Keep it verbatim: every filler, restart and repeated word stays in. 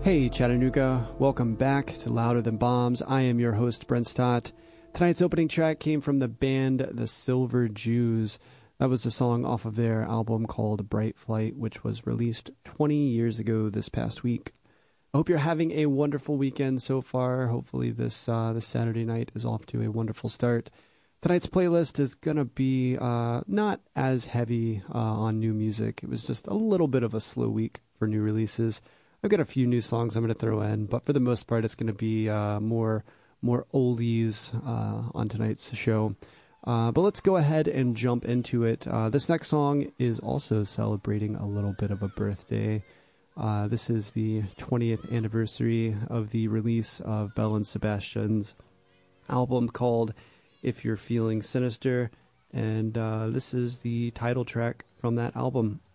Hey Chattanooga, welcome back to Louder Than Bombs. I am your host, Brent Stott. Tonight's opening track came from the band The Silver Jews. That was a song off of their album called Bright Flight, which was released twenty years ago this past week. I hope you're having a wonderful weekend so far. Hopefully this uh, this Saturday night is off to a wonderful start. Tonight's playlist is going to be uh, not as heavy uh, on new music. It was just a little bit of a slow week for new releases. I've got a few new songs I'm going to throw in, but for the most part, it's going to be uh, more more oldies uh, on tonight's show. Uh, but let's go ahead and jump into it. Uh, this next song is also celebrating a little bit of a birthday. Uh, this is the twentieth anniversary of the release of Belle and Sebastian's album called If You're Feeling Sinister, and uh, this is the title track from that album.